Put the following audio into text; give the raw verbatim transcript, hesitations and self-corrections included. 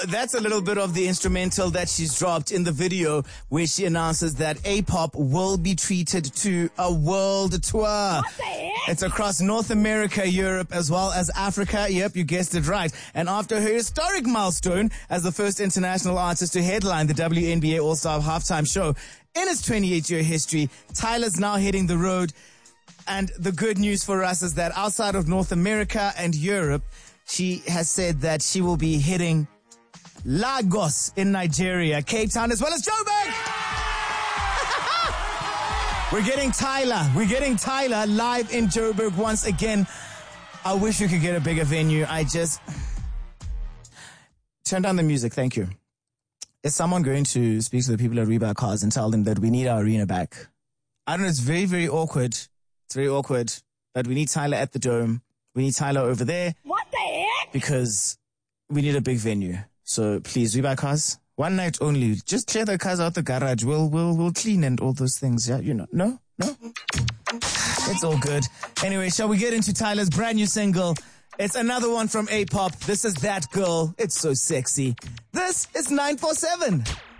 That's a little bit of the instrumental that she's dropped in the video where she announces that A-pop will be treated to a world tour. What the heck? It's across North America, Europe, as well as Africa. Yep, you guessed it right. And after her historic milestone as the first international artist to headline the W N B A All-Star Halftime Show in its twenty-eight year history, Tyla's now hitting the road. And the good news for us is that outside of North America and Europe, she has said that she will be hitting Lagos in Nigeria, Cape Town, as well as Joburg. We're getting Tyla. We're getting Tyla live in Joburg once again. I wish we could get a bigger venue. I just... Turn down the music. Thank you. Is someone going to speak to the people at Reebok Cars and tell them that we need our arena back? I don't know. It's very, very awkward. It's very awkward. But we need Tyla at the Dome. We need Tyla over there. What the heck? Because we need a big venue. So please, Reebok Cars, one night only. Just clear the cars out the garage. We'll, we'll, we'll clean and all those things. Yeah, you know. No? No? It's all good. Anyway, shall we get into Tyla's brand new single? It's another one from A-pop. This is That Girl. It's so sexy. This is nine four seven.